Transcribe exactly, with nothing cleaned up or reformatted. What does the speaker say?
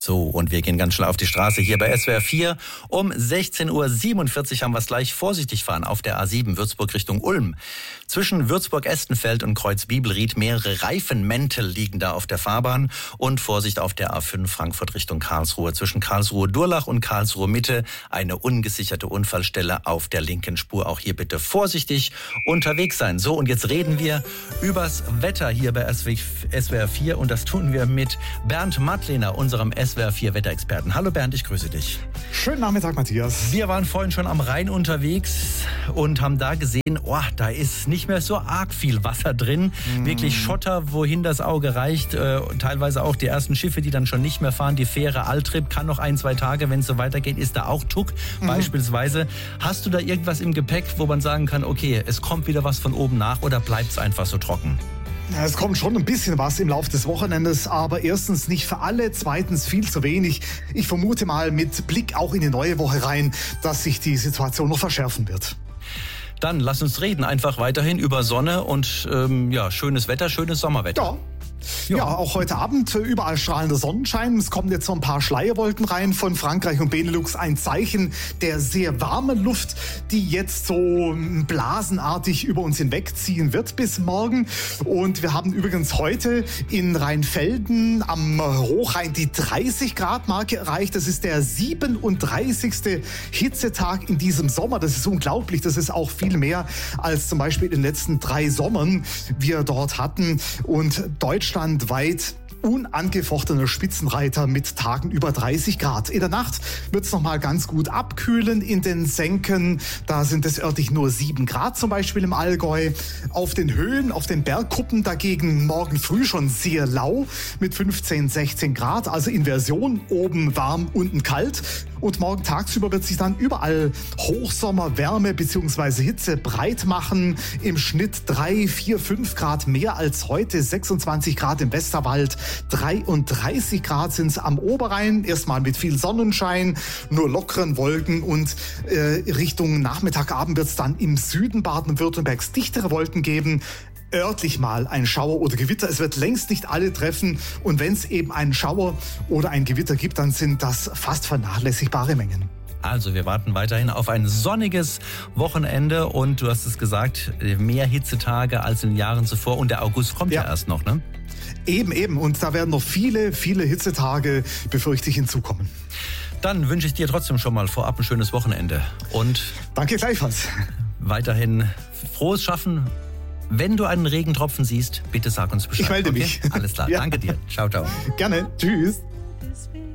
So, und wir gehen ganz schnell auf die Straße hier bei S W R vier. Um sechzehn Uhr siebenundvierzig haben wir es gleich. Vorsichtig fahren auf der A sieben Würzburg Richtung Ulm. Zwischen Würzburg-Estenfeld und Kreuz-Bibelried mehrere Reifenmäntel liegen da auf der Fahrbahn. Und Vorsicht auf der A fünf Frankfurt Richtung Karlsruhe. Zwischen Karlsruhe-Durlach und Karlsruhe-Mitte eine ungesicherte Unfallstelle auf der linken Spur. Auch hier bitte vorsichtig unterwegs sein. So, und jetzt reden wir übers Wetter hier bei S W R vier. Und das tun wir mit Bernd Mattlehner, unserem S W R vier Wetterexperten. Hallo Bernd, ich grüße dich. Schönen Nachmittag, Matthias. Wir waren vorhin schon am Rhein unterwegs und haben da gesehen, oh, da ist nicht mehr so arg viel Wasser drin. Mm. Wirklich Schotter, wohin das Auge reicht. Äh, teilweise auch die ersten Schiffe, die dann schon nicht mehr fahren. Die Fähre Altrip kann noch ein, zwei Tage, wenn es so weitergeht, ist da auch Tuck mm. beispielsweise. Hast du da irgendwas im Gepäck, wo man sagen kann, okay, es kommt wieder was von oben nach oder bleibt es einfach so trocken? Ja, es kommt schon ein bisschen was im Laufe des Wochenendes, aber erstens nicht für alle, zweitens viel zu wenig. Ich vermute mal mit Blick auch in die neue Woche rein, dass sich die Situation noch verschärfen wird. Dann lass uns reden einfach weiterhin über Sonne und ähm, ja, schönes Wetter, schönes Sommerwetter. Ja. Ja. ja, auch heute Abend überall strahlender Sonnenschein. Es kommen jetzt so ein paar Schleierwolken rein von Frankreich und Benelux. Ein Zeichen der sehr warmen Luft, die jetzt so blasenartig über uns hinwegziehen wird bis morgen. Und wir haben übrigens heute in Rheinfelden am Hochrhein die dreißig Grad Marke erreicht. Das ist der siebenunddreißigste Hitzetag in diesem Sommer. Das ist unglaublich. Das ist auch viel mehr als zum Beispiel in den letzten drei Sommern wir dort hatten. Und Deutschland Deutschlandweit unangefochtener Spitzenreiter mit Tagen über dreißig Grad. In der Nacht wird es nochmal ganz gut abkühlen in den Senken. Da sind es örtlich nur sieben Grad zum Beispiel im Allgäu. Auf den Höhen, auf den Bergkuppen dagegen morgen früh schon sehr lau mit fünfzehn, sechzehn Grad. Also Inversion, oben warm, unten kalt. Und morgen tagsüber wird sich dann überall Hochsommer, Wärme bzw. Hitze breit machen. Im Schnitt drei, vier, fünf Grad mehr als heute. sechsundzwanzig Grad im Westerwald. dreiunddreißig Grad sind es am Oberrhein, erstmal mit viel Sonnenschein, nur lockeren Wolken und äh, Richtung Nachmittag, Abend wird es dann im Süden Baden-Württembergs dichtere Wolken geben. Örtlich mal ein Schauer oder Gewitter. Es wird längst nicht alle treffen und wenn es eben einen Schauer oder ein Gewitter gibt, dann sind das fast vernachlässigbare Mengen. Also wir warten weiterhin auf ein sonniges Wochenende und du hast es gesagt, mehr Hitzetage als in den Jahren zuvor und der August kommt ja, ja erst noch, ne? Eben, eben. Und da werden noch viele, viele Hitzetage, befürchte ich, hinzukommen. Dann wünsche ich dir trotzdem schon mal vorab ein schönes Wochenende. Und danke gleichfalls. Weiterhin frohes Schaffen. Wenn du einen Regentropfen siehst, bitte sag uns Bescheid. Ich melde okay? mich. Alles klar. Ja. Danke dir. Ciao, ciao. Gerne. Tschüss.